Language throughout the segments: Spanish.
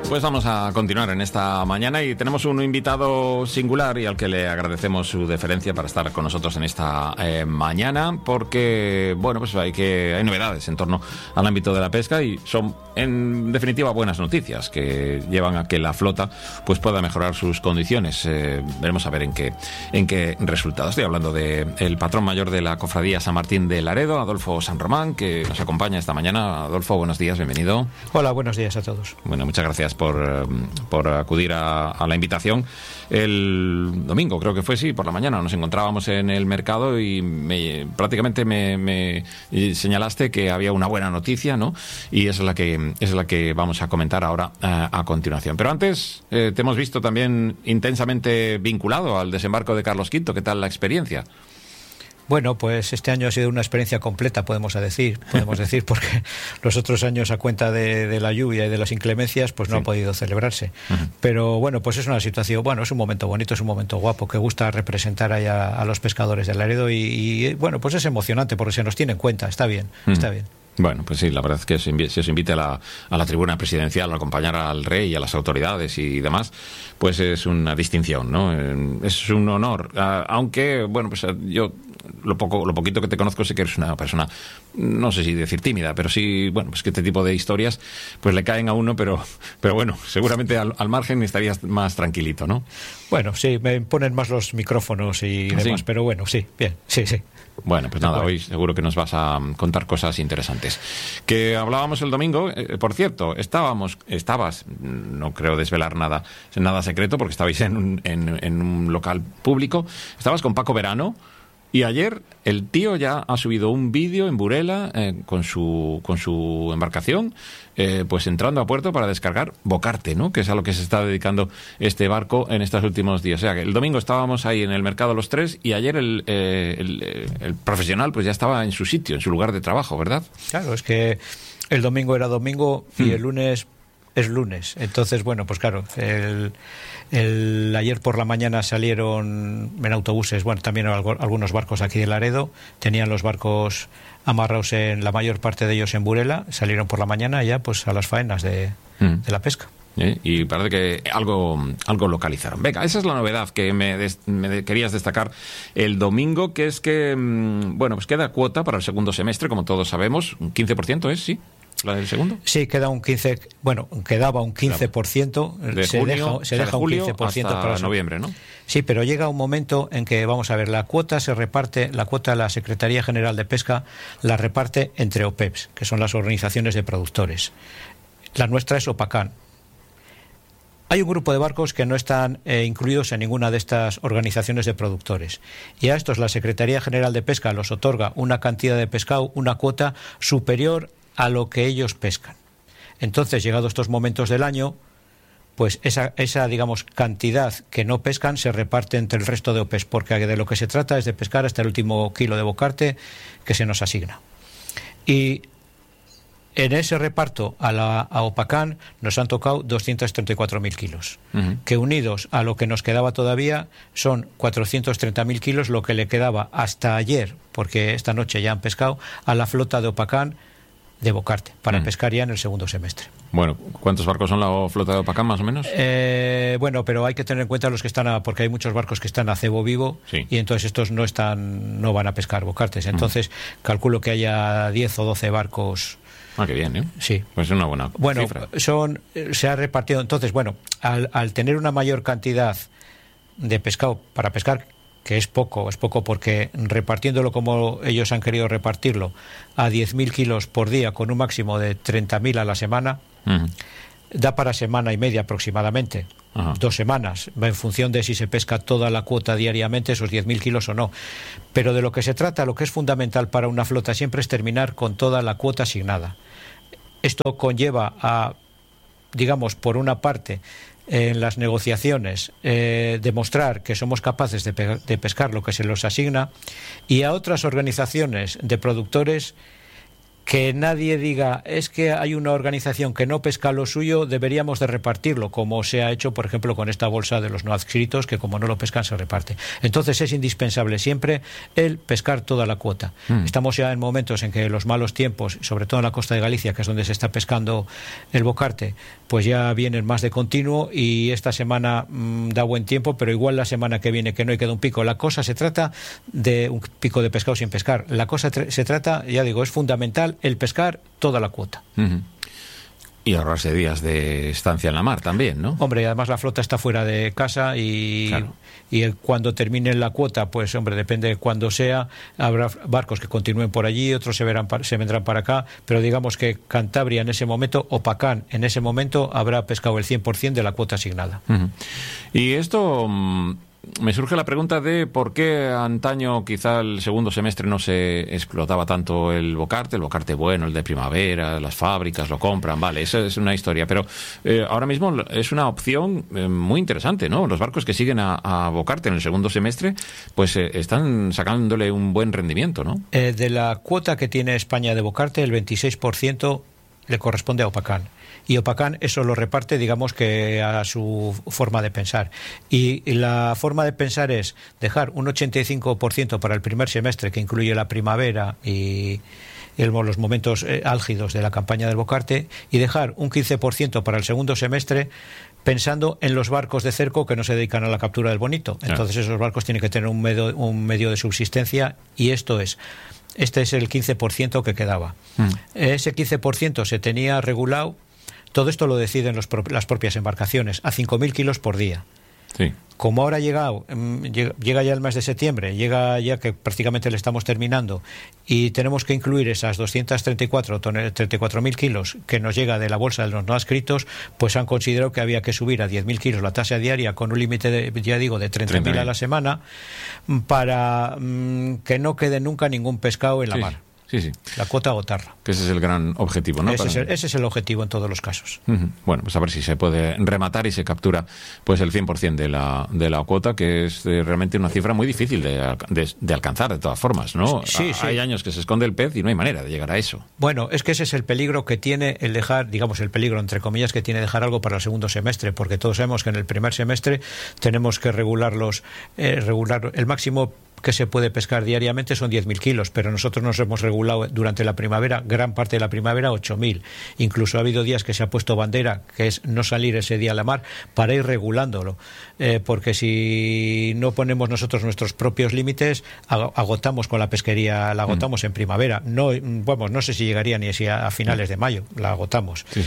Pues vamos a continuar en esta mañana y tenemos un invitado singular y al que le agradecemos su deferencia para estar con nosotros en esta mañana, porque bueno, pues hay novedades en torno al ámbito de la pesca y son en definitiva buenas noticias que llevan a que la flota pues pueda mejorar sus condiciones. Veremos a ver en qué resultado. Estoy hablando de el patrón mayor de la Cofradía San Martín de Laredo, Adolfo San Román, que nos acompaña esta mañana. Adolfo, buenos días, bienvenido. Hola, buenos días a todos. Bueno, muchas gracias por acudir a la invitación. El domingo, creo que fue, sí, por la mañana nos encontrábamos en el mercado y prácticamente me señalaste que había una buena noticia, ¿no? Y esa es la que vamos a comentar ahora a continuación. Pero antes, te hemos visto también intensamente vinculado al desembarco de Carlos V. ¿Qué tal la experiencia? Bueno, pues este año ha sido una experiencia completa, podemos decir, porque los otros años, a cuenta de la lluvia y de las inclemencias, pues no ha podido celebrarse. Uh-huh. Pero bueno, pues es una situación, bueno, es un momento bonito, es un momento guapo, que gusta representar ahí a los pescadores de Laredo y bueno, pues es emocionante porque se nos tiene en cuenta, está bien, está bien. Bueno, pues sí, la verdad es que se os invite a la tribuna presidencial a acompañar al rey y a las autoridades y demás, pues es una distinción, ¿no? Es un honor, aunque, bueno, pues yo lo poquito que te conozco sé que eres una persona, no sé si decir tímida, pero sí, bueno, pues que este tipo de historias pues le caen a uno, pero bueno, seguramente al margen estarías más tranquilito, ¿no? Bueno, sí, me ponen más los micrófonos y demás, ¿sí? Pero bueno, sí, bien, sí. Bueno, pues nada, hoy seguro que nos vas a contar cosas interesantes. Que hablábamos el domingo, por cierto, estabas, no creo desvelar nada secreto, porque estabais en un local público, estabas con Paco Verano, y ayer el tío ya ha subido un vídeo en Burela con su embarcación, pues entrando a puerto para descargar bocarte, ¿no? Que es a lo que se está dedicando este barco en estos últimos días. O sea, que el domingo estábamos ahí en el mercado los tres y ayer el profesional pues ya estaba en su sitio, en su lugar de trabajo, ¿verdad? Claro, es que el domingo era domingo y el lunes es lunes. Entonces, bueno, pues claro, ayer por la mañana salieron en autobuses, bueno, también algunos barcos aquí de Laredo, tenían los barcos amarrados en la mayor parte de ellos en Burela, salieron por la mañana ya pues a las faenas de la pesca. Y parece que algo localizaron. Venga, esa es la novedad que me querías destacar el domingo, que es que, bueno, pues queda cuota para el segundo semestre, como todos sabemos, un 15%, ¿es? ¿Sí? ¿La del segundo? Sí, quedaba un 15%. De se deja un 15% hasta noviembre, ¿no? Sí, pero llega un momento en que, vamos a ver, la cuota de la Secretaría General de Pesca la reparte entre OPEPs, que son las organizaciones de productores. La nuestra es OPACAN. Hay un grupo de barcos que no están incluidos en ninguna de estas organizaciones de productores. Y a estos la Secretaría General de Pesca los otorga una cantidad de pescado, una cuota superior a lo que ellos pescan. Entonces, llegados estos momentos del año, pues esa digamos, cantidad que no pescan se reparte entre el resto de OPEs, porque de lo que se trata es de pescar hasta el último kilo de bocarte que se nos asigna. Y en ese reparto a OPACAN nos han tocado 234.000 kilos, que unidos a lo que nos quedaba todavía son 430.000 kilos, lo que le quedaba hasta ayer, porque esta noche ya han pescado, a la flota de OPACAN de bocarte, para pescar ya en el segundo semestre. Bueno, ¿cuántos barcos son la flota de OPACAN, más o menos? Bueno, pero hay que tener en cuenta los que están porque hay muchos barcos que están a cebo vivo, sí, y entonces estos no van a pescar bocartes. Entonces, calculo que haya 10 o 12 barcos. Ah, qué bien, ¿eh? Sí. Pues es una buena cifra. Se ha repartido. Entonces, bueno, al tener una mayor cantidad de pescado para pescar, que es poco porque repartiéndolo como ellos han querido repartirlo, a 10.000 kilos por día con un máximo de 30.000 a la semana, da para semana y media aproximadamente. 2 semanas, va en función de si se pesca toda la cuota diariamente, esos 10.000 kilos o no. Pero de lo que se trata, lo que es fundamental para una flota siempre es terminar con toda la cuota asignada. Esto conlleva a, digamos, por una parte, en las negociaciones, demostrar que somos capaces de pescar lo que se nos asigna, y a otras organizaciones de productores que nadie diga es que hay una organización que no pesca lo suyo, deberíamos de repartirlo, como se ha hecho, por ejemplo, con esta bolsa de los no adscritos, que como no lo pescan se reparte. Entonces es indispensable siempre el pescar toda la cuota. Estamos ya en momentos en que los malos tiempos, sobre todo en la costa de Galicia, que es donde se está pescando el bocarte, pues ya vienen más de continuo, y esta semana da buen tiempo, pero igual la semana que viene, que no, y queda un pico. La cosa se trata de un pico de pescado sin pescar. La cosa se trata, ya digo, es fundamental el pescar toda la cuota. Y ahorrarse días de estancia en la mar también, ¿no? Hombre, además la flota está fuera de casa y, claro, y cuando termine la cuota, pues hombre, depende de cuándo sea, habrá barcos que continúen por allí, otros se vendrán para acá, pero digamos que Cantabria en ese momento, o Pacán en ese momento, habrá pescado el 100% de la cuota asignada. Y esto... me surge la pregunta de por qué antaño quizá el segundo semestre no se explotaba tanto el bocarte bueno, el de primavera, las fábricas lo compran, vale, esa es una historia, pero ahora mismo es una opción muy interesante, ¿no? Los barcos que siguen a bocarte en el segundo semestre, pues están sacándole un buen rendimiento, ¿no? De la cuota que tiene España de bocarte, el 26% le corresponde a Opacán. Y Opacán eso lo reparte, digamos que a su forma de pensar. Y la forma de pensar es dejar un 85% para el primer semestre, que incluye la primavera y los momentos álgidos de la campaña del bocarte, y dejar un 15% para el segundo semestre, pensando en los barcos de cerco que no se dedican a la captura del bonito. Entonces esos barcos tienen que tener un medio de subsistencia, y este es el 15% que quedaba. Ese 15% se tenía regulado. Todo esto lo deciden las propias embarcaciones, a 5.000 kilos por día. Sí. Como ahora llega ya el mes de septiembre, llega ya que prácticamente le estamos terminando, y tenemos que incluir esas 34.000 kilos que nos llega de la bolsa de los no adscritos, pues han considerado que había que subir a 10.000 kilos la tasa diaria, con un límite de 30.000 a la semana, para que no quede nunca ningún pescado en la mar. Sí. La cuota gotarra. Que ese es el gran objetivo, ¿no? Ese es el objetivo en todos los casos. Bueno, pues a ver si se puede rematar y se captura pues el 100% de la cuota, que es realmente una cifra muy difícil de alcanzar, de todas formas, ¿no? Sí. Hay años que se esconde el pez y no hay manera de llegar a eso. Bueno, es que ese es el peligro que tiene el dejar, digamos, el peligro, entre comillas, que tiene dejar algo para el segundo semestre, porque todos sabemos que en el primer semestre tenemos que regular el máximo que se puede pescar diariamente son 10.000 kilos, pero nosotros nos hemos regulado durante la primavera, gran parte de la primavera, 8.000. Incluso ha habido días que se ha puesto bandera, que es no salir ese día a la mar, para ir regulándolo, porque si no ponemos nosotros nuestros propios límites, agotamos con la pesquería, la agotamos en primavera. No sé si llegaría ni a finales de mayo, la agotamos. Sí.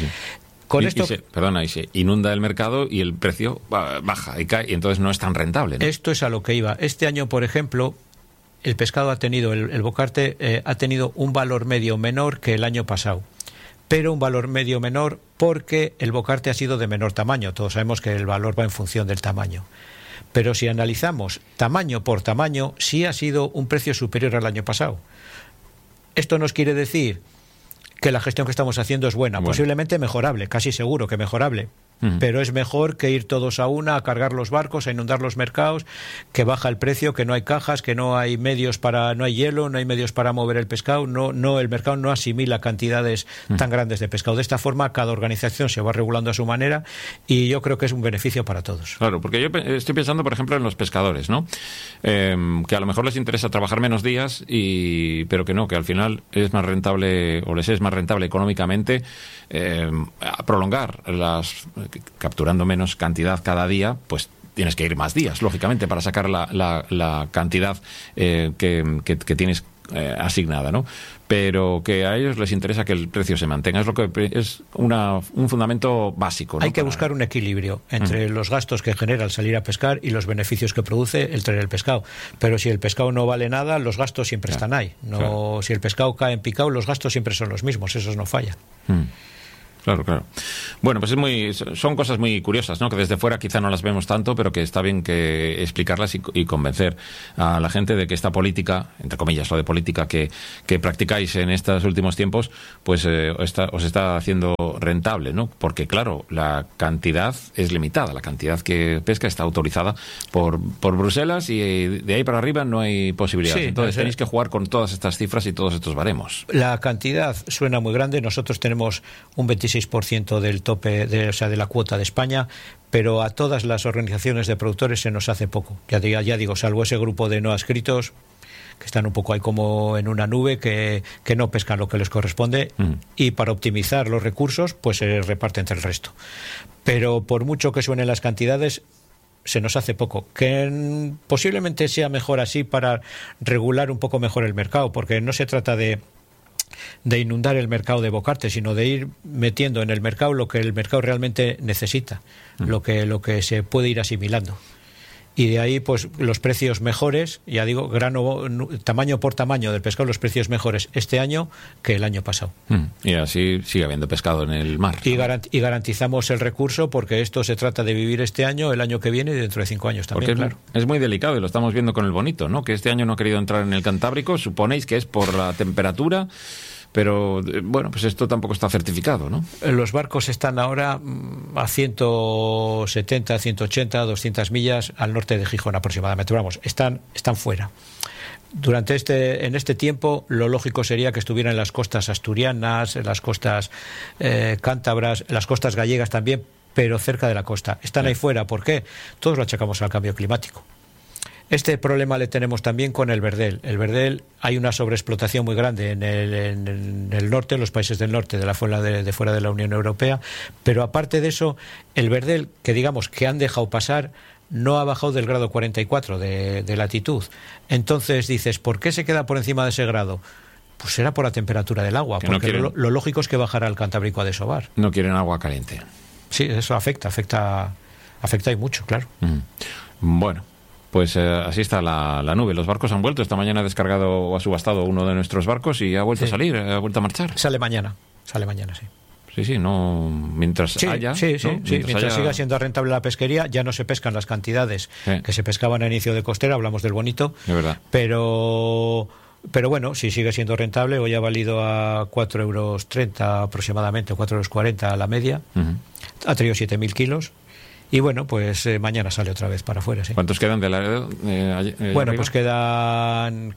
Y se inunda el mercado y el precio baja y cae, y entonces no es tan rentable, ¿no? Esto es a lo que iba. Este año, por ejemplo, el pescado ha tenido, el bocarte ha tenido un valor medio menor que el año pasado. Pero un valor medio menor porque el bocarte ha sido de menor tamaño. Todos sabemos que el valor va en función del tamaño. Pero si analizamos tamaño por tamaño, sí ha sido un precio superior al año pasado. Esto nos quiere decir que la gestión que estamos haciendo es buena, posiblemente mejorable, casi seguro que mejorable, pero es mejor que ir todos a una, a cargar los barcos, a inundar los mercados, que baja el precio, que no hay cajas, que no hay medios no hay hielo, no hay medios para mover el pescado, el mercado no asimila cantidades tan grandes de pescado. De esta forma, cada organización se va regulando a su manera, y yo creo que es un beneficio para todos. Claro, porque yo estoy pensando, por ejemplo, en los pescadores, ¿no? Que a lo mejor les interesa trabajar menos días, pero que al final es más rentable, o les es más rentable económicamente prolongar capturando menos cantidad cada día, pues tienes que ir más días, lógicamente, para sacar la cantidad que tienes asignada, ¿no? Pero que a ellos les interesa que el precio se mantenga. Es lo que es un fundamento básico, ¿no? Hay que buscar un equilibrio entre los gastos que genera el salir a pescar y los beneficios que produce el traer el pescado. Pero si el pescado no vale nada, los gastos siempre están ahí. Si el pescado cae en picado, los gastos siempre son los mismos. Esos no fallan. Claro. Bueno, pues son cosas muy curiosas, ¿no? Que desde fuera quizá no las vemos tanto, pero que está bien que explicarlas y convencer a la gente de que esta política, entre comillas, lo de política que practicáis en estos últimos tiempos, pues os está haciendo rentable, ¿no? Porque, claro, la cantidad es limitada, la cantidad que pesca está autorizada por Bruselas, y de ahí para arriba no hay posibilidades. Sí, entonces tenéis que jugar con todas estas cifras y todos estos baremos. La cantidad suena muy grande. Nosotros tenemos un 26% del tope, de la cuota de España, pero a todas las organizaciones de productores se nos hace poco. Ya digo, salvo ese grupo de no adscritos, que están un poco ahí como en una nube, que no pescan lo que les corresponde, y para optimizar los recursos pues se reparte entre el resto. Pero por mucho que suenen las cantidades, se nos hace poco, que posiblemente sea mejor así para regular un poco mejor el mercado, porque no se trata de inundar el mercado de bocarte, sino de ir metiendo en el mercado lo que el mercado realmente necesita, lo que se puede ir asimilando. Y de ahí, pues, los precios mejores, ya digo, tamaño por tamaño del pescado, los precios mejores este año que el año pasado. Y así sigue habiendo pescado en el mar. Y garantizamos el recurso, porque esto se trata de vivir este año, el año que viene y dentro de 5 años también, porque es muy delicado, y lo estamos viendo con el bonito, ¿no? Que este año no ha querido entrar en el Cantábrico, suponéis que es por la temperatura, pero bueno, pues esto tampoco está certificado, ¿no? Los barcos están ahora a 170, 180, 200 millas al norte de Gijón aproximadamente. Vamos, están fuera. En este tiempo, lo lógico sería que estuvieran en las costas asturianas, en las costas cántabras, en las costas gallegas también, pero cerca de la costa. Están ahí fuera. ¿Por qué? Todos lo achacamos al cambio climático. Este problema le tenemos también con el verdel. El verdel, hay una sobreexplotación muy grande en el norte, en los países del norte, de fuera de la Unión Europea, pero aparte de eso, el verdel, que digamos que han dejado pasar, no ha bajado del grado 44 de latitud. Entonces dices, ¿por qué se queda por encima de ese grado? Pues será por la temperatura del agua, porque lo lógico es que bajará el Cantábrico a desovar. No quieren agua caliente. Sí, eso afecta y mucho, claro. Bueno. Pues así está la nube. Los barcos han vuelto. Esta mañana ha descargado o ha subastado uno de nuestros barcos y ha vuelto a salir, ha vuelto a marchar. Sale mañana, sí. Sí, no, mientras haya... Mientras siga siendo rentable la pesquería, ya no se pescan las cantidades que se pescaban a inicio de costera, hablamos del bonito. De verdad. Pero bueno, si sigue siendo rentable, hoy ha valido a 4,30 euros aproximadamente, 4,40 euros a la media. Ha traído 7.000 kilos. Y bueno, pues mañana sale otra vez para afuera, sí. ¿Cuántos quedan de Laredo? Bueno, pues quedan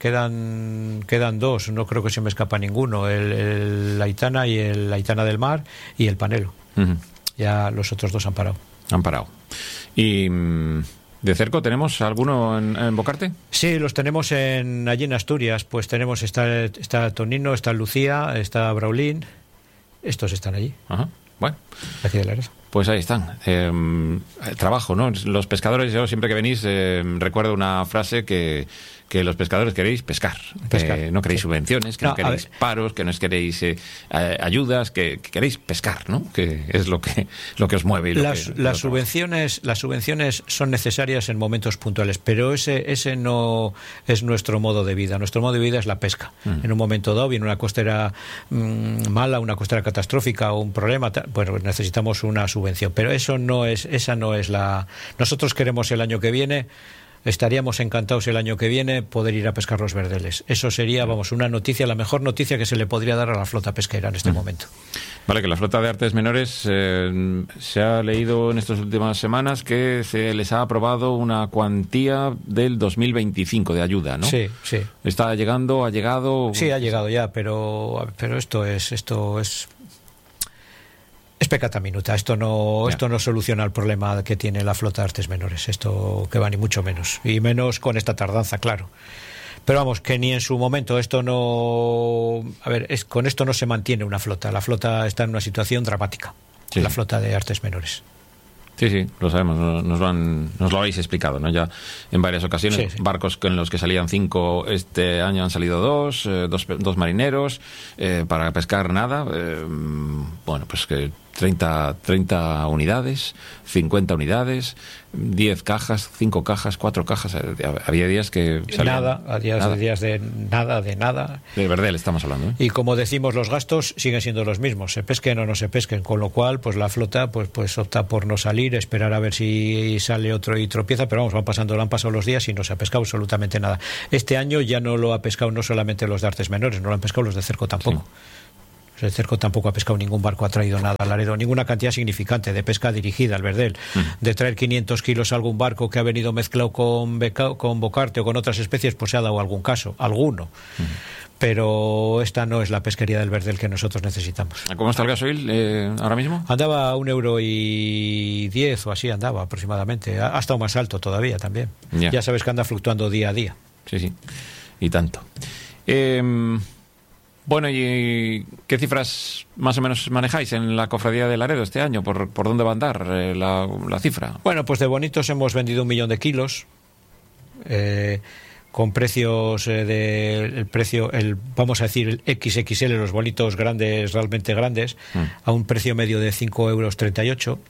dos, no creo que se me escapa ninguno, el Aitana y el Aitana del Mar y el Panelo. Ya los otros dos han parado. Han parado. ¿Y de cerco tenemos alguno en Bocarte? Sí, los tenemos allí en Asturias, pues tenemos, está Tonino, está Lucía, está Braulín, estos están allí. Ajá, bueno. Aquí de Laredo. Pues ahí están. Trabajo, ¿no? Los pescadores, yo siempre que venís recuerdo una frase que los pescadores queréis pescar. No queréis subvenciones, que no queréis paros, que no queréis ayudas, que queréis pescar, ¿no? Que es lo que os mueve. Las subvenciones son necesarias en momentos puntuales, pero ese no es nuestro modo de vida. Nuestro modo de vida es la pesca. En un momento dado viene una costera mala, una costera catastrófica o un problema, pues necesitamos una subvención, pero esa no es la... Nosotros queremos el año que viene, estaríamos encantados el año que viene poder ir a pescar los verdeles. Eso sería, una noticia, la mejor noticia que se le podría dar a la flota pesquera en este momento. Vale, que la flota de artes menores se ha leído en estas últimas semanas que se les ha aprobado una cuantía del 2025 de ayuda, ¿no? Sí. ¿Está llegando? ¿Ha llegado? Sí, ha llegado ya, pero esto es peccata minuta. Esto no soluciona el problema que tiene la flota de artes menores. Esto que va ni mucho menos. Y menos con esta tardanza, claro. Pero vamos, que ni en su momento esto no... con esto no se mantiene una flota. La flota está en una situación dramática. Sí. La flota de artes menores. Sí, lo sabemos, nos lo habéis explicado, ¿no? Ya en varias ocasiones, sí. Barcos con los que salían 5, este año han salido 2 marineros, para pescar nada, bueno, pues que 30 unidades, 50 unidades, 10 cajas, 5 cajas, 4 cajas, había días que salían... días de nada. De verdel estamos hablando, ¿eh? Y como decimos, los gastos siguen siendo los mismos, se pesquen o no se pesquen, con lo cual pues la flota pues opta por no salir, esperar a ver si sale otro y tropieza, pero vamos, han pasado los días y no se ha pescado absolutamente nada. Este año ya no lo ha pescado no solamente los de artes menores, no lo han pescado los de cerco tampoco. Sí. El cerco tampoco ha pescado, ningún barco ha traído nada a Laredo, ninguna cantidad significante de pesca dirigida al verdel. De traer 500 kilos a algún barco que ha venido mezclado con bocarte o con otras especies, pues se ha dado algún caso, alguno. Pero esta no es la pesquería del verdel que nosotros necesitamos. ¿Cómo está el gasoil ahora mismo? Andaba a 1,10 € o así andaba aproximadamente. Ha estado más alto todavía también. Ya sabes que anda fluctuando día a día. Sí. Y tanto. Bueno, ¿y qué cifras más o menos manejáis en la Cofradía de Laredo este año? ¿Por dónde va a andar la cifra? Bueno, pues de bonitos hemos vendido 1 millón de kilos, con precios vamos a decir, el XXL, los bonitos grandes, realmente grandes, a un precio medio de 5,38 €.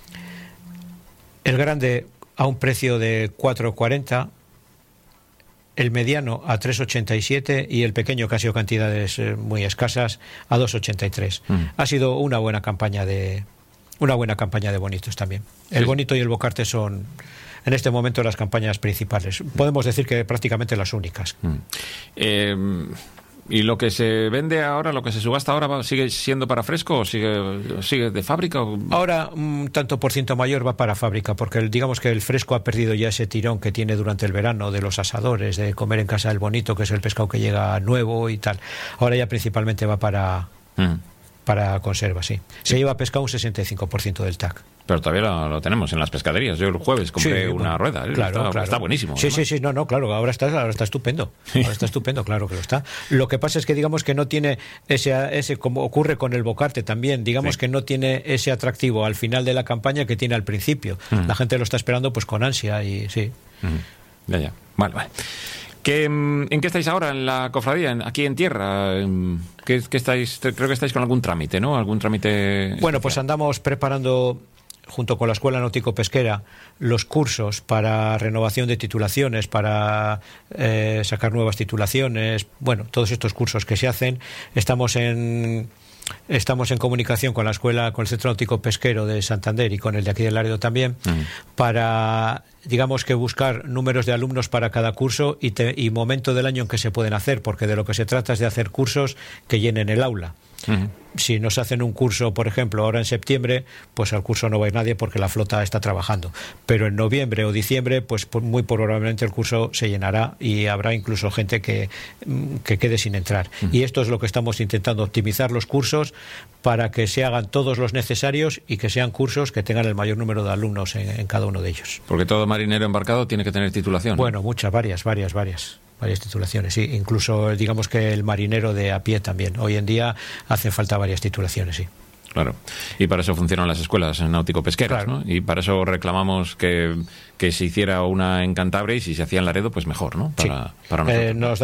El grande a un precio de 4,40, el mediano a 3,87 y el pequeño, que ha sido cantidades muy escasas, a 2,83. Ha sido una buena campaña de bonitos también. El bonito y el bocarte son en este momento las campañas principales. Podemos decir que prácticamente las únicas. ¿Y lo que se vende ahora, lo que se subasta ahora, sigue siendo para fresco o sigue de fábrica? Ahora un tanto por ciento mayor va para fábrica, porque digamos que el fresco ha perdido ya ese tirón que tiene durante el verano de los asadores, de comer en casa del bonito, que es el pescado que llega nuevo y tal. Ahora ya principalmente va para conserva, sí. Se lleva pescado un 65% del TAC. Pero todavía lo tenemos en las pescaderías. Yo el jueves compré una rueda. Claro. Está buenísimo. Sí, claro. Ahora está estupendo. Ahora está estupendo, claro que lo está. Lo que pasa es que digamos que no tiene ese como ocurre con el bocarte también, digamos que no tiene ese atractivo al final de la campaña que tiene al principio. La gente lo está esperando pues con ansia y sí. Ya. Vale. ¿En qué estáis ahora en la cofradía? Aquí en tierra. ¿Qué estáis? Creo que estáis con algún trámite, ¿no? Algún trámite especial. Bueno, pues andamos preparando, junto con la Escuela Náutico-Pesquera, los cursos para renovación de titulaciones, para sacar nuevas titulaciones. Bueno, todos estos cursos que se hacen. Estamos en comunicación con la escuela, con el Centro Náutico Pesquero de Santander y con el de aquí de Laredo también, para, digamos, que buscar números de alumnos para cada curso y momento del año en que se pueden hacer, porque de lo que se trata es de hacer cursos que llenen el aula. Si nos hacen un curso, por ejemplo, ahora en septiembre, pues al curso no va a ir nadie porque la flota está trabajando. Pero en noviembre o diciembre, pues muy probablemente el curso se llenará y habrá incluso gente que quede sin entrar. Y esto es lo que estamos intentando, optimizar los cursos para que se hagan todos los necesarios y que sean cursos que tengan el mayor número de alumnos en cada uno de ellos. Porque todo marinero embarcado tiene que tener titulación. Bueno, varias titulaciones, sí. Incluso digamos que el marinero de a pie también. Hoy en día hacen falta varias titulaciones, sí. Claro. Y para eso funcionan las escuelas náutico-pesqueras, claro, ¿no? Y para eso reclamamos que se hiciera una en Cantabria y si se hacía en Laredo, pues mejor, ¿no? Para nosotros.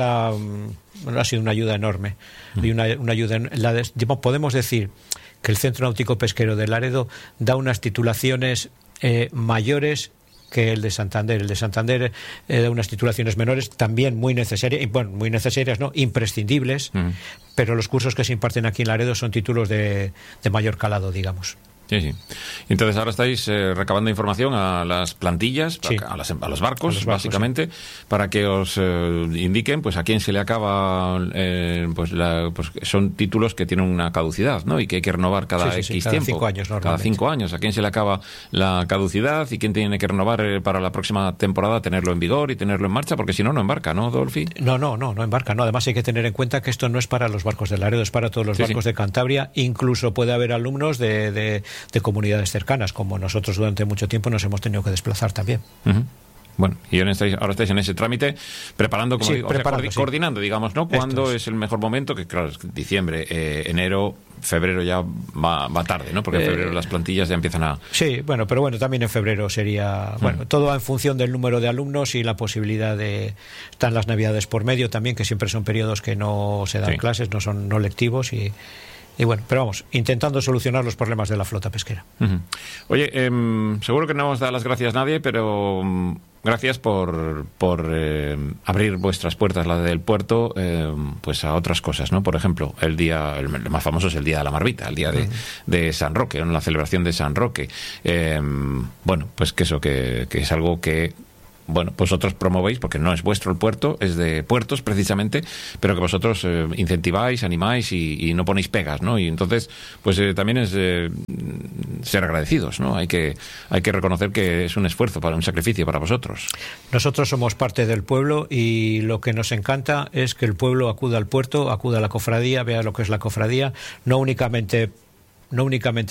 Ha sido una ayuda enorme. Y una ayuda. Podemos decir que el Centro Náutico Pesquero de Laredo da unas titulaciones mayores que el de Santander. El de Santander da unas titulaciones menores, también muy necesarias, no, imprescindibles, pero los cursos que se imparten aquí en Laredo son títulos de mayor calado, digamos. Sí. Entonces ahora estáis recabando información a las plantillas, a los barcos, básicamente, para que os indiquen pues a quién se le acaba, pues son títulos que tienen una caducidad, ¿no? Y que hay que renovar cada X tiempo. 5 años normalmente. Cada 5 años. A quién se le acaba la caducidad y quién tiene que renovar para la próxima temporada, tenerlo en vigor y tenerlo en marcha, porque si no, no embarca, ¿no, Dolphy? No embarca, no. Además hay que tener en cuenta que esto no es para los barcos de Laredo, es para todos los barcos de Cantabria. Incluso puede haber alumnos de comunidades cercanas, como nosotros durante mucho tiempo nos hemos tenido que desplazar también. Bueno, y ahora estáis en ese trámite, preparando, coordinando, digamos, ¿no? ¿Cuándo es el mejor momento? Que claro, es diciembre, enero, febrero ya va tarde, ¿no? Porque en febrero las plantillas ya empiezan a... Sí, pero también en febrero sería... todo va en función del número de alumnos y la posibilidad de... Están las navidades por medio también, que siempre son periodos que no se dan clases, no son no lectivos y bueno, pero vamos, intentando solucionar los problemas de la flota pesquera. Oye, seguro que no os da las gracias nadie, pero gracias por abrir vuestras puertas, la del puerto, pues a otras cosas, ¿no? Por ejemplo, el más famoso es el Día de la Marmita, el Día de San Roque, ¿no? La celebración de San Roque. Bueno, pues que es algo que... Bueno, vosotros promovéis, porque no es vuestro el puerto, es de puertos precisamente, pero que vosotros incentiváis, animáis y no ponéis pegas, ¿no? Y entonces, pues también es ser agradecidos, ¿no? Hay que reconocer que es un esfuerzo, un sacrificio para vosotros. Nosotros somos parte del pueblo y lo que nos encanta es que el pueblo acuda al puerto, acuda a la cofradía, vea lo que es la cofradía, no únicamente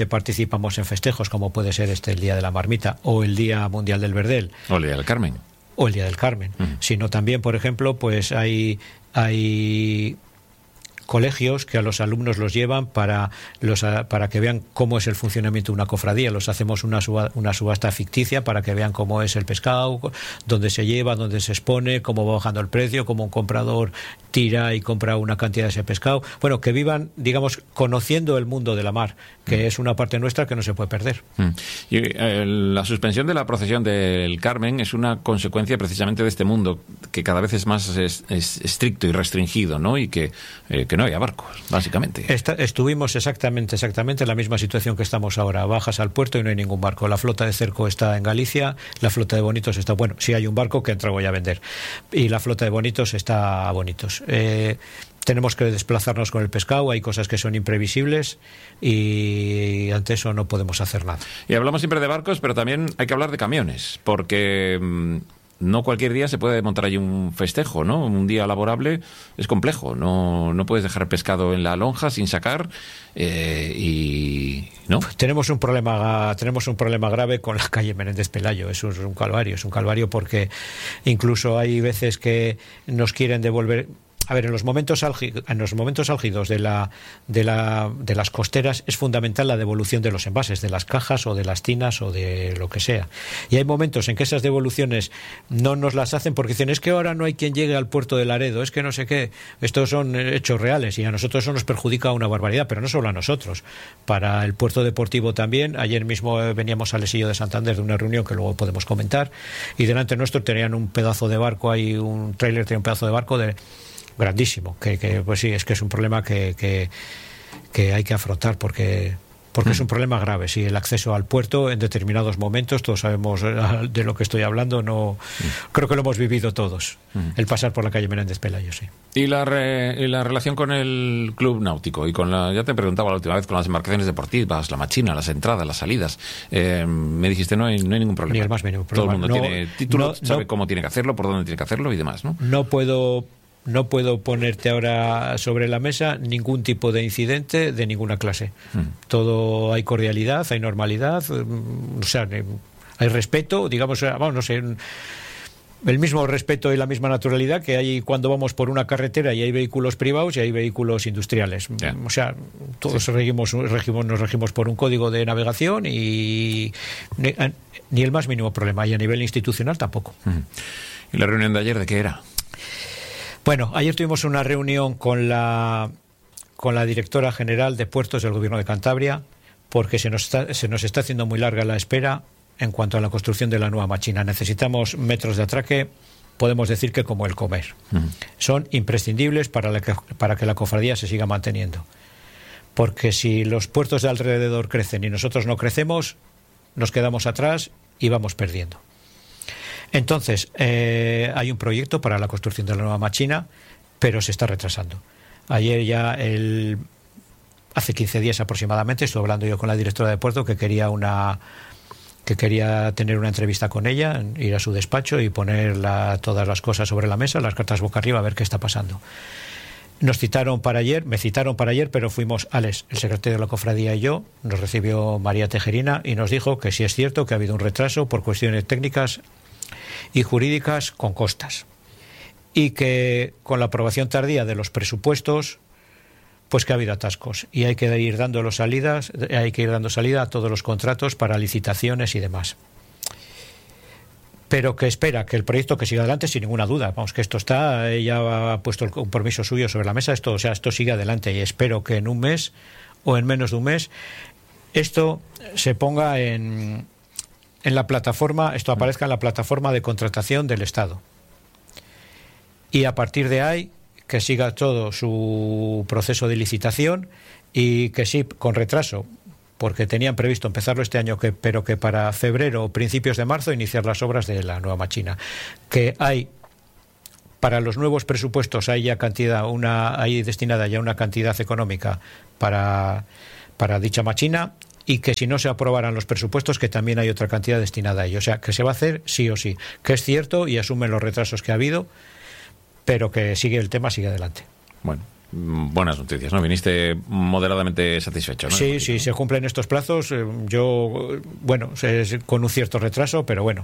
participamos en festejos como puede ser el Día de la Marmita o el Día Mundial del Verdel. O el Día del Carmen. o el Día del Carmen, sino también, por ejemplo, pues hay colegios que a los alumnos los llevan para que vean cómo es el funcionamiento de una cofradía. Los hacemos una subasta ficticia para que vean cómo es el pescado, dónde se lleva, dónde se expone, cómo va bajando el precio, cómo un comprador tira y compra una cantidad de ese pescado. Bueno, que vivan, digamos, conociendo el mundo de la mar, que es una parte nuestra que no se puede perder. Y la suspensión de la procesión del Carmen es una consecuencia precisamente de este mundo que cada vez es más estricto y restringido, ¿no? Y que no había barcos, básicamente. Estuvimos exactamente en la misma situación que estamos ahora. Bajas al puerto y no hay ningún barco. La flota de cerco está en Galicia, la flota de bonitos está... Bueno, sí hay un barco que entra voy a vender. Y la flota de bonitos está a bonitos. Tenemos que desplazarnos con el pescado, hay cosas que son imprevisibles y ante eso no podemos hacer nada. Y hablamos siempre de barcos, pero también hay que hablar de camiones, porque no cualquier día se puede montar allí un festejo, ¿no? Un día laborable es complejo, no puedes dejar pescado en la lonja sin sacar ¿no? Tenemos un problema grave con la calle Menéndez Pelayo, es un calvario porque incluso hay veces que nos quieren devolver. A ver, en los momentos álgidos de las costeras es fundamental la devolución de los envases, de las cajas o de las tinas o de lo que sea. Y hay momentos en que esas devoluciones no nos las hacen porque dicen, es que ahora no hay quien llegue al puerto de Laredo, es que no sé qué. Estos son hechos reales y a nosotros eso nos perjudica una barbaridad, pero no solo a nosotros. Para el puerto deportivo también. Ayer mismo veníamos al Lesillo de Santander de una reunión que luego podemos comentar y delante nuestro tenían un pedazo de barco, hay un tráiler, tenía un pedazo de barco grandísimo, que pues sí, es que es un problema que hay que afrontar porque es un problema grave. Sí, el acceso al puerto en determinados momentos, todos sabemos de lo que estoy hablando, creo que lo hemos vivido todos, el pasar por la calle Menéndez Pelayo, sí. Y la relación con el club náutico y ya te preguntaba la última vez, con las embarcaciones deportivas, la machina, las entradas, las salidas, me dijiste no hay ningún problema. Ni el más mínimo problema. Todo el mundo tiene título, sabe cómo tiene que hacerlo, por dónde tiene que hacerlo y demás, ¿no? No puedo ponerte ahora sobre la mesa ningún tipo de incidente de ninguna clase. Todo hay cordialidad, hay normalidad, o sea, hay respeto, digamos, vamos, no sé, el mismo respeto y la misma naturalidad que hay cuando vamos por una carretera y hay vehículos privados y hay vehículos industriales. Yeah. O sea, todos nos regimos por un código de navegación y ni el más mínimo problema. Y a nivel institucional tampoco. ¿Y la reunión de ayer de qué era? Bueno, ayer tuvimos una reunión con la directora general de Puertos del Gobierno de Cantabria porque se nos está haciendo muy larga la espera en cuanto a la construcción de la nueva machina. Necesitamos metros de atraque, podemos decir que como el comer. Son imprescindibles para que la cofradía se siga manteniendo. Porque si los puertos de alrededor crecen y nosotros no crecemos, nos quedamos atrás y vamos perdiendo. Entonces, hay un proyecto para la construcción de la nueva machina, pero se está retrasando. Ayer ya, hace 15 días aproximadamente, estuve hablando yo con la directora de puerto que quería tener una entrevista con ella, ir a su despacho y poner todas las cosas sobre la mesa, las cartas boca arriba, a ver qué está pasando. Me citaron para ayer, pero fuimos Alex, el secretario de la cofradía y yo, nos recibió María Tejerina y nos dijo que sí es cierto que ha habido un retraso por cuestiones técnicas y jurídicas con costas y que con la aprobación tardía de los presupuestos pues que ha habido atascos y hay que ir dando salida a todos los contratos para licitaciones y demás, pero que espera que el proyecto que siga adelante sin ninguna duda. Vamos, que ella ha puesto el compromiso suyo sobre la mesa, esto sigue adelante y espero que en un mes o en menos de un mes esto se ponga en la plataforma, esto aparezca en la plataforma de contratación del Estado. Y a partir de ahí, que siga todo su proceso de licitación y que sí, con retraso, porque tenían previsto empezarlo este año, pero que para febrero o principios de marzo iniciar las obras de la nueva machina. Que hay, para los nuevos presupuestos, hay destinada ya una cantidad económica para dicha machina, y que si no se aprobaran los presupuestos, que también hay otra cantidad destinada a ello. O sea, que se va a hacer sí o sí. Que es cierto y asumen los retrasos que ha habido, pero que el tema sigue adelante. Bueno, buenas noticias, ¿no? Viniste moderadamente satisfecho, ¿no? Sí, sí, se cumplen estos plazos. Yo, bueno, con un cierto retraso, pero bueno,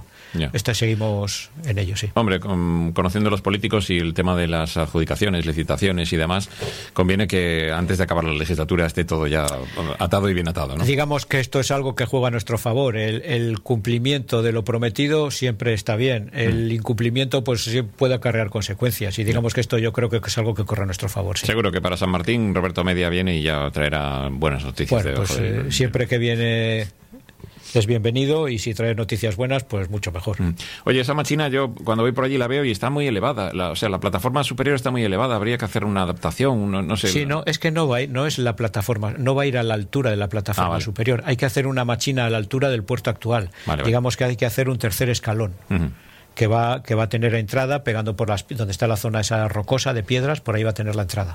seguimos en ello, sí. Hombre, conociendo los políticos y el tema de las adjudicaciones, licitaciones y demás, conviene que antes de acabar la legislatura esté todo ya atado y bien atado, ¿no? Digamos que esto es algo que juega a nuestro favor. El cumplimiento de lo prometido siempre está bien. El incumplimiento, pues sí puede acarrear consecuencias. Y digamos que esto yo creo que es algo que corre a nuestro favor, sí. Seguro que para San Martín Roberto Media viene y ya traerá buenas noticias. Bueno, pues siempre que viene es bienvenido, y si trae noticias buenas, pues mucho mejor. Oye, esa machina yo cuando voy por allí la veo y está muy elevada. O sea, la plataforma superior está muy elevada. Habría que hacer una adaptación, no sé. Sí, no, es que no es la plataforma, no va a ir a la altura de la plataforma superior. Hay que hacer una machina a la altura del puerto actual. Digamos que hay que hacer un tercer escalón. Que va a tener entrada pegando por donde está la zona esa rocosa de piedras, por ahí va a tener la entrada.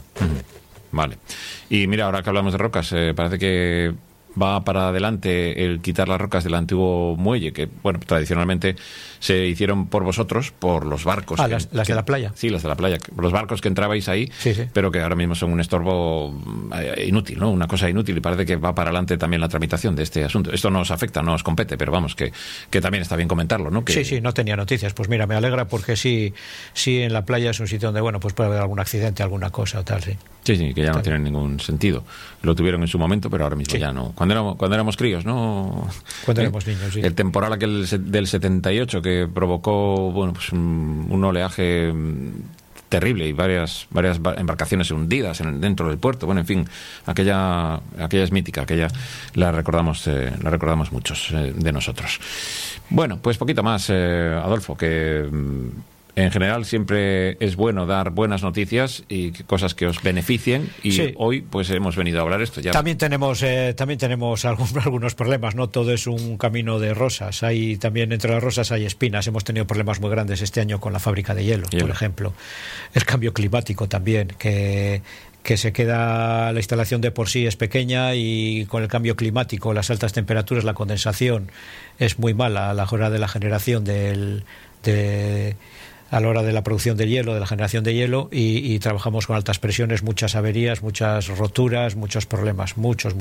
Vale. Y mira, ahora que hablamos de rocas, parece que va para adelante el quitar las rocas del antiguo muelle, que, bueno, tradicionalmente se hicieron por vosotros, por los barcos. Las de la playa. Sí, las de la playa. Los barcos que entrabais ahí, sí. Pero que ahora mismo son un estorbo inútil, ¿no? Una cosa inútil, y parece que va para adelante también la tramitación de este asunto. Esto no os afecta, no os compete, pero vamos, que también está bien comentarlo, ¿no? Sí, no tenía noticias. Pues mira, me alegra, porque sí, en la playa es un sitio donde, bueno, pues puede haber algún accidente, alguna cosa o tal, sí. Sí, que ya no tiene ningún sentido. Lo tuvieron en su momento, pero ahora mismo ya no. Cuando éramos críos, ¿no? Cuando éramos niños, sí. El temporal aquel del 78 que provocó, bueno, pues un oleaje terrible y varias embarcaciones hundidas dentro del puerto. Bueno, en fin, aquella es mítica, aquella la recordamos muchos de nosotros. Bueno, pues poquito más, Adolfo, que en general siempre es bueno dar buenas noticias y cosas que os beneficien, y hoy pues hemos venido a hablar esto ya. También tenemos algunos problemas, no todo es un camino de rosas. También entre las rosas hay espinas. Hemos tenido problemas muy grandes este año con la fábrica de hielo, por ejemplo. El cambio climático también, que se queda, la instalación de por sí es pequeña, y con el cambio climático, las altas temperaturas, la condensación es muy mala a la hora de la generación a la hora de la producción del hielo, de la generación de hielo, y trabajamos con altas presiones, muchas averías, muchas roturas, muchos problemas, muchos.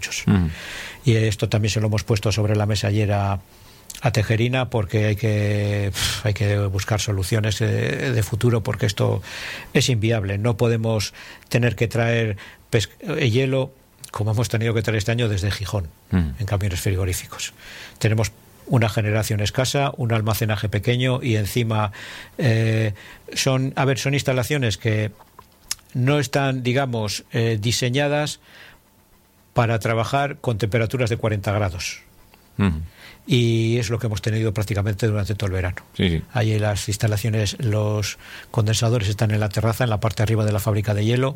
Y esto también se lo hemos puesto sobre la mesa ayer a Tejerina, porque hay que buscar soluciones de futuro, porque esto es inviable. No podemos tener que traer hielo como hemos tenido que traer este año desde Gijón, en camiones frigoríficos. Tenemos una generación escasa, un almacenaje pequeño, y encima son instalaciones que no están, digamos, diseñadas para trabajar con temperaturas de 40 grados. Y es lo que hemos tenido prácticamente durante todo el verano. Sí. Ahí las instalaciones, los condensadores están en la terraza, en la parte de arriba de la fábrica de hielo,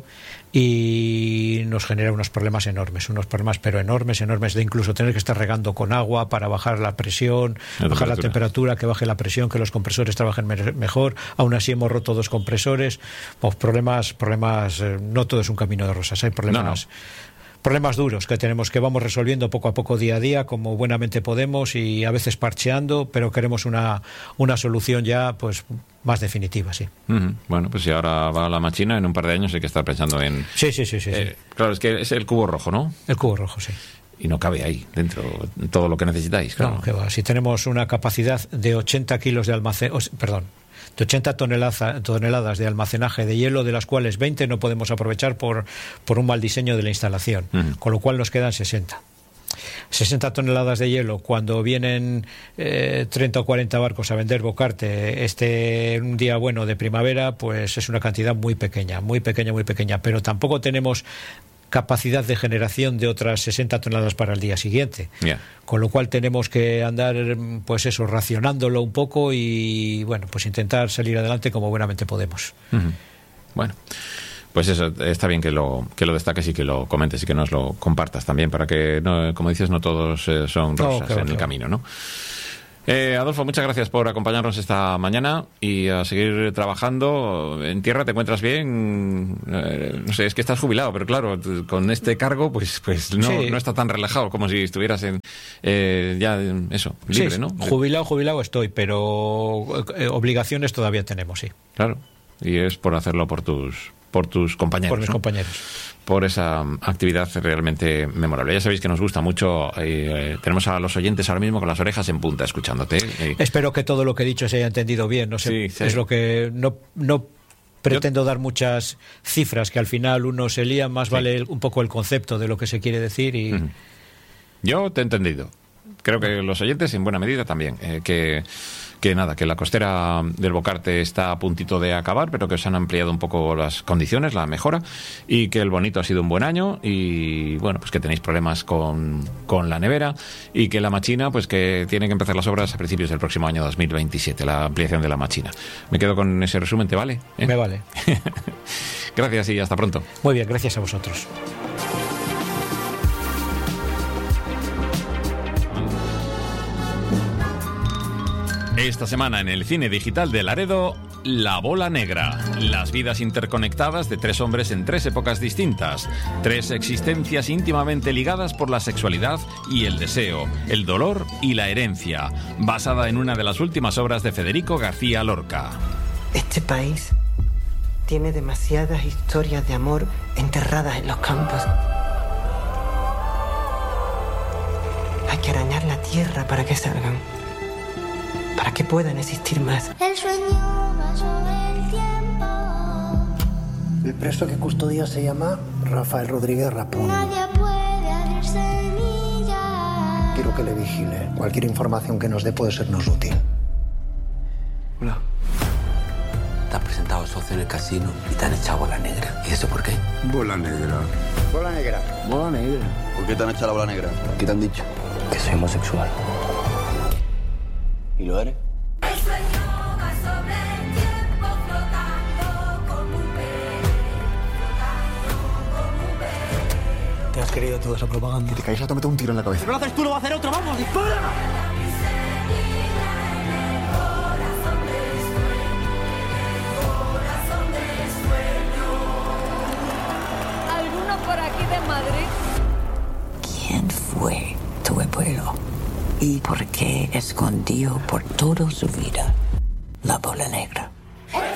y nos genera unos problemas enormes, pero enormes, de incluso tener que estar regando con agua para bajar la presión, bajar la temperatura, que baje la presión, que los compresores trabajen mejor. Aún así hemos roto 2 compresores. Pues problemas, no todo es un camino de rosas, hay problemas. No. Problemas duros que vamos resolviendo poco a poco, día a día, como buenamente podemos, y a veces parcheando, pero queremos una solución ya pues más definitiva, sí. Bueno, pues si ahora va la machina, en un par de años hay que estar pensando en... Sí. Claro, es que es el cubo rojo, ¿no? El cubo rojo, sí. Y no cabe ahí dentro todo lo que necesitáis, claro. No, que va. Si tenemos una capacidad de 80 kilos de de 80 toneladas de almacenaje de hielo, de las cuales 20 no podemos aprovechar por un mal diseño de la instalación, con lo cual nos quedan 60 toneladas de hielo. Cuando vienen 30 o 40 barcos a vender bocarte un día bueno de primavera, pues es una cantidad muy pequeña, pero tampoco tenemos capacidad de generación de otras 60 toneladas para el día siguiente. Con lo cual tenemos que andar, pues eso, racionándolo un poco, y bueno, pues intentar salir adelante como buenamente podemos. Bueno, pues eso, está bien que lo destaques y que lo comentes y que nos lo compartas también, para que, no, como dices, no todos son rosas en el camino, ¿no? Adolfo, muchas gracias por acompañarnos esta mañana, y a seguir trabajando. En tierra te encuentras bien, no sé, es que estás jubilado, pero claro, con este cargo pues no está tan relajado como si estuvieras libre, ¿no? Jubilado estoy, pero obligaciones todavía tenemos, sí. Claro. y es por hacerlo por tus compañeros. Por mis compañeros. Por esa actividad realmente memorable. Ya sabéis que nos gusta mucho. Tenemos a los oyentes ahora mismo con las orejas en punta escuchándote. Espero que todo lo que he dicho se haya entendido bien. No sé, sí. Es lo que no pretendo dar muchas cifras, que al final uno se lía, más vale un poco el concepto de lo que se quiere decir. Y Yo te he entendido. Creo que los oyentes en buena medida también. Que la costera del Bocarte está a puntito de acabar, pero que se han ampliado un poco las condiciones, la mejora, y que el Bonito ha sido un buen año, y bueno, pues que tenéis problemas con la nevera, y que la Machina, pues que tiene que empezar las obras a principios del próximo año 2027, la ampliación de la Machina. Me quedo con ese resumen, ¿te vale? Me vale. Gracias y hasta pronto. Muy bien, gracias a vosotros. Esta semana en el cine digital de Laredo, La Bola Negra. Las vidas interconectadas de 3 hombres en 3 épocas distintas. 3 existencias íntimamente ligadas por la sexualidad y el deseo, el dolor y la herencia. Basada en una de las últimas obras de Federico García Lorca. Este país tiene demasiadas historias de amor enterradas en los campos. Hay que arañar la tierra para que salgan. Para que puedan existir más. El sueño va sobre el tiempo. El preso que custodia se llama Rafael Rodríguez Rapón. Nadie puede abrir semillas. Quiero que le vigile. Cualquier información que nos dé puede sernos útil. Hola. Te has presentado socio en el casino y te han echado bola negra. ¿Y eso por qué? Bola negra. Bola negra. Bola negra. ¿Por qué te han echado la bola negra? ¿Qué te han dicho? Que soy homosexual. ¿Y lo eres? El sueño va sobre el tiempo flotando como un pez. ¿Te has creído toda esa propaganda? Te caes, te meto un tiro en la cabeza. Si no lo haces tú, lo va a hacer otro. ¡Vamos, dispara! ¿Alguno por aquí de Madrid? ¿Quién fue tu abuelo? ¿Y por qué escondió por toda su vida la bola negra?